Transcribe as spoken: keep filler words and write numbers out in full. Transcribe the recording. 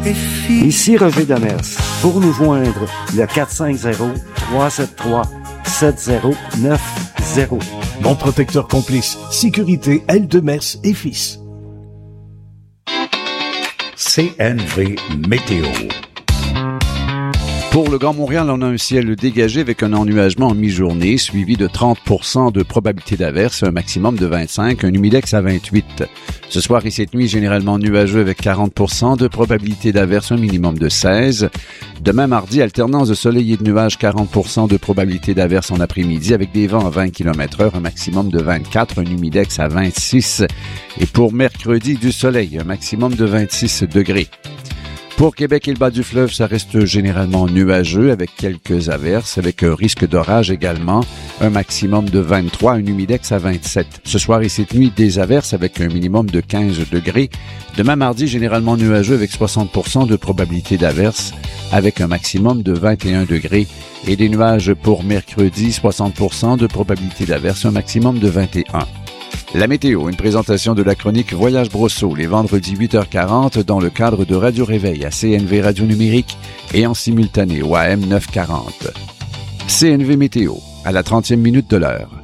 Ici Roger Demers. Pour nous joindre, le quatre cinq zéro, trois sept trois, sept zéro neuf zéro. Mon protecteur complice. Sécurité L. Demers et Fils. C N V Météo. Pour le Grand Montréal, on a un ciel dégagé avec un ennuagement en mi-journée, suivi de trente pour cent de probabilité d'averse, un maximum de vingt-cinq, un humidex à vingt-huit. Ce soir et cette nuit, généralement nuageux avec quarante pour cent de probabilité d'averse, un minimum de seize. Demain mardi, alternance de soleil et de nuages, quarante pour cent de probabilité d'averse en après-midi avec des vents à vingt kilomètres heure, un maximum de vingt-quatre, un humidex à vingt-six. Et pour mercredi, du soleil, un maximum de vingt-six degrés. Pour Québec et le bas du fleuve, ça reste généralement nuageux avec quelques averses, avec un risque d'orage également, un maximum de vingt-trois, un humidex à vingt-sept. Ce soir et cette nuit, des averses avec un minimum de quinze degrés. Demain mardi, généralement nuageux avec soixante pour cent de probabilité d'averse, avec un maximum de vingt et un degrés. Et des nuages pour mercredi, soixante pour cent de probabilité d'averse, un maximum de vingt et un. La météo, une présentation de la chronique Voyage Brosseau, les vendredis huit heures quarante dans le cadre de Radio Réveil à C N V Radio Numérique et en simultané au A M neuf cent quarante. C N V Météo, à la trentième minute de l'heure.